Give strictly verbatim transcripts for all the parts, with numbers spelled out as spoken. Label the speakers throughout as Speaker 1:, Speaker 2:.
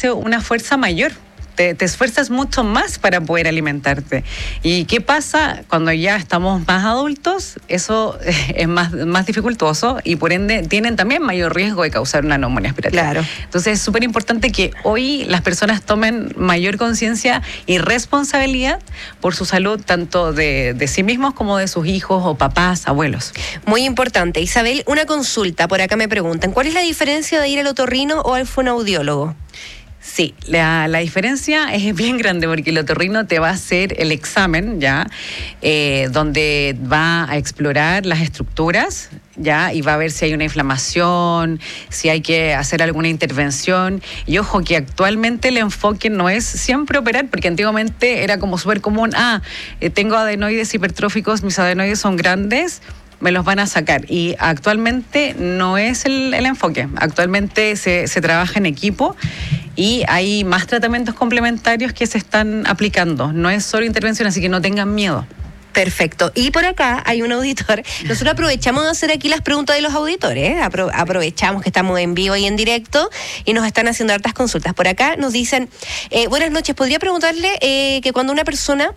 Speaker 1: hace una fuerza mayor. Te, te esfuerzas mucho más para poder alimentarte. ¿Y qué pasa cuando ya estamos más adultos? Eso es más, más dificultoso y por ende tienen también mayor riesgo de causar una neumonía respiratoria.
Speaker 2: Claro.
Speaker 1: Entonces es súper importante que hoy las personas tomen mayor conciencia y responsabilidad por su salud, tanto de, de sí mismos como de sus hijos o papás, abuelos.
Speaker 2: Muy importante. Isabel, una consulta. Por acá me preguntan, ¿cuál es la diferencia de ir al otorrino o al fonoaudiólogo?
Speaker 1: Sí, la, la diferencia es bien grande porque el otorrino te va a hacer el examen, ¿ya? Eh, donde va a explorar las estructuras, ¿ya? Y va a ver si hay una inflamación, si hay que hacer alguna intervención. Y ojo que actualmente el enfoque no es siempre operar, porque antiguamente era como súper común, ah, eh, tengo adenoides hipertróficos, mis adenoides son grandes, me los van a sacar. Y actualmente no es el, el enfoque. Actualmente se, se trabaja en equipo y hay más tratamientos complementarios que se están aplicando. No es solo intervención, así que no tengan miedo.
Speaker 2: Perfecto. Y por acá hay un auditor. Nosotros aprovechamos de hacer aquí las preguntas de los auditores. ¿eh? Apro- aprovechamos que estamos en vivo y en directo y nos están haciendo hartas consultas. Por acá nos dicen, eh, buenas noches, ¿podría preguntarle eh, que cuando una persona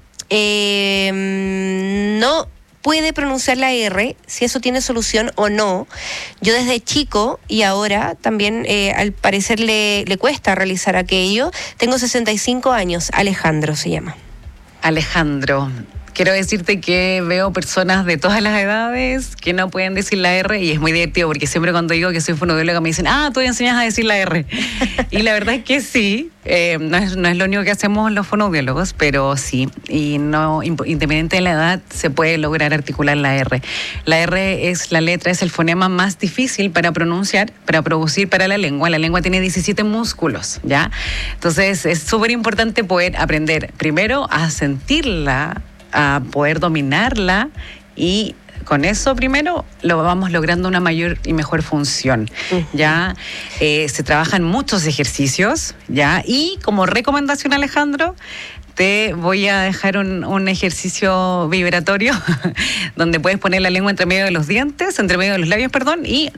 Speaker 2: eh, no puede pronunciar la R, si eso tiene solución o no? Yo desde chico y ahora también eh, al parecer le, le cuesta realizar aquello. Tengo sesenta y cinco años, Alejandro se llama.
Speaker 1: Alejandro, quiero decirte que veo personas de todas las edades que no pueden decir la R y es muy divertido porque siempre cuando digo que soy fonoaudióloga me dicen, ah, tú enseñas a decir la R. Y la verdad es que sí, eh, no, es, no es lo único que hacemos los fonoaudiólogos, pero sí, y no, independiente de la edad, se puede lograr articular la R. La R es la letra, es el fonema más difícil para pronunciar, para producir para la lengua. La lengua tiene diecisiete músculos, ¿ya? Entonces es súper importante poder aprender primero a sentirla, a poder dominarla y con eso primero lo vamos logrando una mayor y mejor función. Uh-huh. Ya eh, se trabajan muchos ejercicios, ya, y como recomendación, Alejandro, te voy a dejar un, un ejercicio vibratorio donde puedes poner la lengua entre medio de los dientes, entre medio de los labios, perdón, y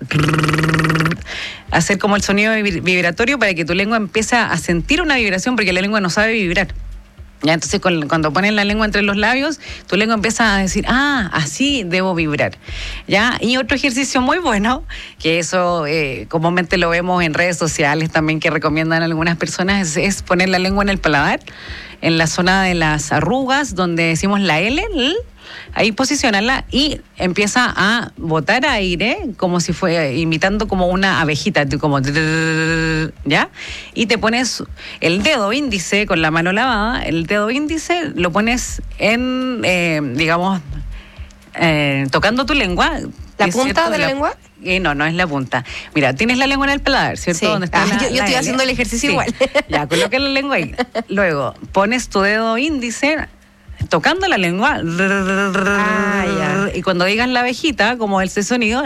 Speaker 1: hacer como el sonido vibratorio para que tu lengua empiece a sentir una vibración, porque la lengua no sabe vibrar. Ya, entonces con, cuando pones la lengua entre los labios, tu lengua empieza a decir, ah, así debo vibrar. ¿Ya? Y otro ejercicio muy bueno, que eso eh, comúnmente lo vemos en redes sociales también que recomiendan algunas personas, es, es poner la lengua en el paladar, en la zona de las arrugas, donde decimos la L, L, ahí posicionarla y empieza a botar aire como si fuera imitando como una abejita, como ¿ya? Y te pones el dedo índice con la mano lavada, el dedo índice lo pones en, eh, digamos, eh, tocando tu lengua.
Speaker 2: ¿La punta de la, la lengua?
Speaker 1: Eh, no, no es la punta. Mira, tienes la lengua en el paladar, ¿cierto?
Speaker 2: Sí.
Speaker 1: Donde está
Speaker 2: ah,
Speaker 1: la,
Speaker 2: yo, yo
Speaker 1: la
Speaker 2: estoy
Speaker 1: L.
Speaker 2: haciendo el ejercicio
Speaker 1: sí.
Speaker 2: igual.
Speaker 1: Ya, coloca la lengua ahí. Luego, pones tu dedo índice tocando la lengua,
Speaker 2: ah, ya.
Speaker 1: y cuando digas la abejita, como ese sonido,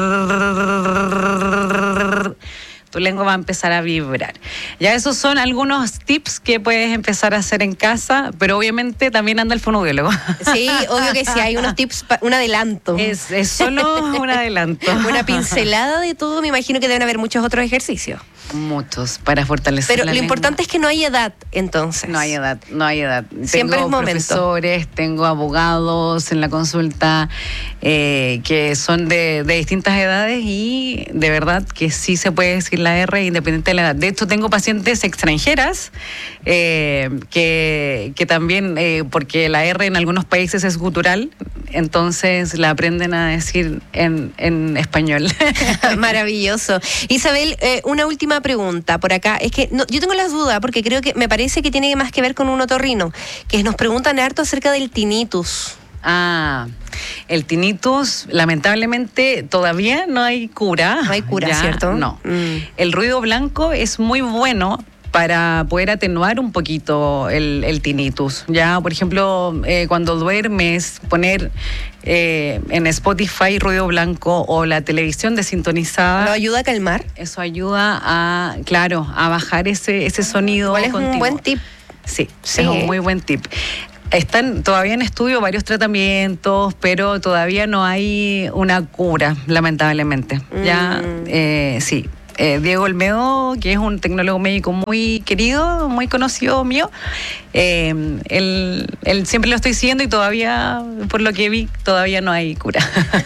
Speaker 1: tu lengua va a empezar a vibrar. Ya esos son algunos tips que puedes empezar a hacer en casa, pero obviamente también anda el fonoaudiólogo.
Speaker 2: Sí, obvio que sí, hay unos tips, pa- un adelanto.
Speaker 1: Es, es solo un adelanto.
Speaker 2: Una pincelada de todo, me imagino que deben haber muchos otros ejercicios.
Speaker 1: Muchos, para fortalecer
Speaker 2: Pero
Speaker 1: la
Speaker 2: lo
Speaker 1: lengua.
Speaker 2: Importante es que no hay edad, entonces.
Speaker 1: No hay edad, no hay edad.
Speaker 2: Siempre
Speaker 1: tengo
Speaker 2: es momento.
Speaker 1: profesores, tengo abogados en la consulta eh, que son de, de distintas edades y de verdad que sí se puede decir la R independiente de la edad. De hecho, tengo pacientes extranjeras eh, que, que también, eh, porque la R en algunos países es gutural, entonces la aprenden a decir en, en español.
Speaker 2: Maravilloso. Isabel, eh, una última pregunta por acá. Es que no, yo tengo las dudas porque creo que me parece que tiene más que ver con un otorrino, que nos preguntan harto acerca del tinnitus.
Speaker 1: Ah, el tinnitus, lamentablemente, todavía no hay cura.
Speaker 2: No hay cura,
Speaker 1: ya,
Speaker 2: ¿cierto?
Speaker 1: No.
Speaker 2: Mm.
Speaker 1: El ruido blanco es muy bueno para poder atenuar un poquito el, el tinnitus. Ya, por ejemplo, eh, cuando duermes, poner eh, en Spotify ruido blanco o la televisión desintonizada.
Speaker 2: ¿Lo ayuda a calmar?
Speaker 1: Eso ayuda a, claro, a bajar ese, ese sonido.
Speaker 2: ¿Cuál es
Speaker 1: continuo.
Speaker 2: un buen tip?
Speaker 1: Sí,
Speaker 2: Sí.
Speaker 1: es un muy buen tip. Están todavía en estudio varios tratamientos, pero todavía no hay una cura, lamentablemente.
Speaker 2: Mm.
Speaker 1: Ya, eh, sí. eh, Diego Olmedo, que es un tecnólogo médico muy querido, muy conocido mío. Eh, él, él siempre lo estoy siguiendo y todavía, por lo que vi, todavía no hay cura.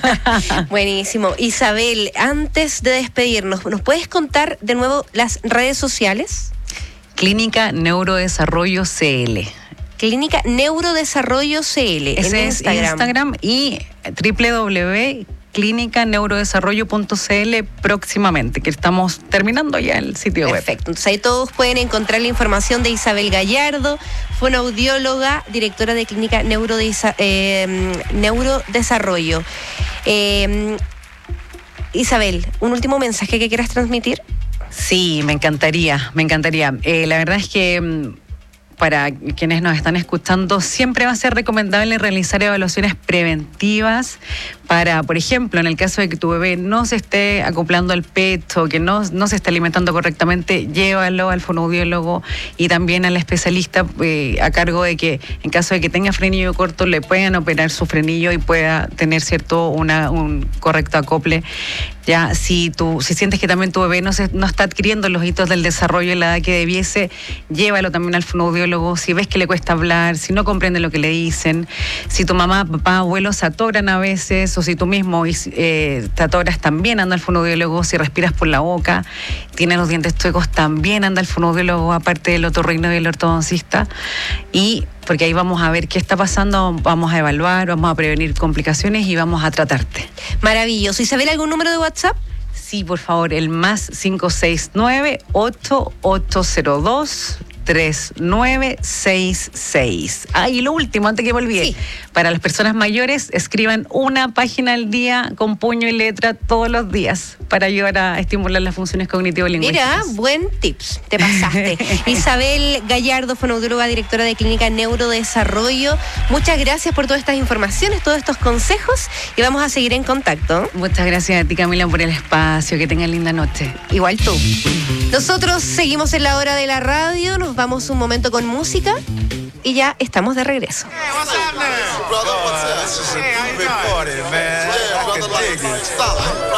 Speaker 2: Buenísimo. Isabel, antes de despedirnos, ¿nos puedes contar de nuevo las redes sociales?
Speaker 1: Clínica Neurodesarrollo C L.
Speaker 2: Clínica Neurodesarrollo C L.
Speaker 1: Ese
Speaker 2: en
Speaker 1: es
Speaker 2: Instagram.
Speaker 1: Instagram y doble u doble u doble u punto clínica neurodesarrollo punto c l próximamente, que estamos terminando ya el sitio web.
Speaker 2: Perfecto. Entonces ahí todos pueden encontrar la información de Isabel Gallardo, fonoaudióloga, directora de Clínica Neurodesa- eh, Neurodesarrollo. Eh, Isabel, ¿un último mensaje que quieras transmitir?
Speaker 1: Sí, me encantaría, me encantaría. Eh, la verdad es que para quienes nos están escuchando, siempre va a ser recomendable realizar evaluaciones preventivas para, por ejemplo, en el caso de que tu bebé no se esté acoplando al pecho, que no, no se esté alimentando correctamente, llévalo al fonoaudiólogo y también al especialista eh, a cargo de que en caso de que tenga frenillo corto le puedan operar su frenillo y pueda tener cierto una, un correcto acople. Ya, si tú, si sientes que también tu bebé no, se, no está adquiriendo los hitos del desarrollo en la edad que debiese, llévalo también al fonoaudiólogo. Si ves que le cuesta hablar, si no comprende lo que le dicen, si tu mamá, papá, abuelos se atoran a veces, o si tú mismo eh, te atoras, también anda al fonoaudiólogo. Si respiras por la boca, tienes los dientes chuecos, también anda al fonoaudiólogo, aparte del otorrino y el ortodoncista. Y porque ahí vamos a ver qué está pasando, vamos a evaluar, vamos a prevenir complicaciones y vamos a tratarte.
Speaker 2: Maravilloso. Isabel, ¿algún número de WhatsApp?
Speaker 1: Sí, por favor, el más cinco seis nueve, ocho ocho cero dos, tres nueve seis seis. Ah, y lo último, antes que me olvide, sí. Para las personas mayores, escriban una página al día con puño y letra todos los días para ayudar a estimular las funciones cognitivo-lingüísticas.
Speaker 2: Mira, buen tips, te pasaste. Isabel Gallardo, fonoaudióloga, directora de Clínica Neurodesarrollo, muchas gracias por todas estas informaciones, todos estos consejos y vamos a seguir en contacto.
Speaker 1: Muchas gracias a ti, Camila, por el espacio. Que tengan linda noche.
Speaker 2: Igual tú. Nosotros seguimos en la hora de la radio, nos vamos un momento con música y ya estamos de regreso.
Speaker 3: Hey, what's happening? Brother, what's up? Hey, how you doing? Party, man. Yeah, brother, like, stop.